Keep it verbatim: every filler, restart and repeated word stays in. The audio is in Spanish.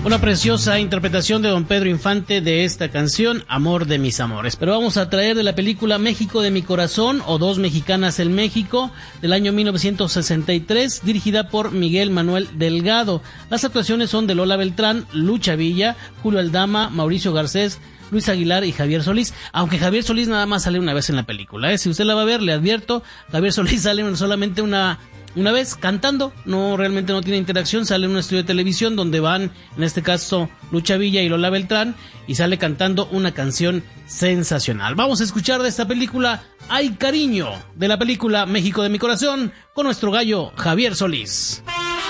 Una preciosa interpretación de don Pedro Infante de esta canción, Amor de mis amores. Pero vamos a traer de la película México de mi corazón, o Dos mexicanas en México, del año mil novecientos sesenta y tres, dirigida por Miguel Manuel Delgado. Las actuaciones son de Lola Beltrán, Lucha Villa, Julio Aldama, Mauricio Garcés, Luis Aguilar y Javier Solís, aunque Javier Solís nada más sale una vez en la película, ¿eh? Si usted la va a ver, le advierto, Javier Solís sale solamente una... Una vez cantando, no realmente no tiene interacción, sale en un estudio de televisión donde van, en este caso, Lucha Villa y Lola Beltrán, y sale cantando una canción sensacional. Vamos a escuchar de esta película Ay Cariño, de la película México de mi corazón, con nuestro gallo Javier Solís.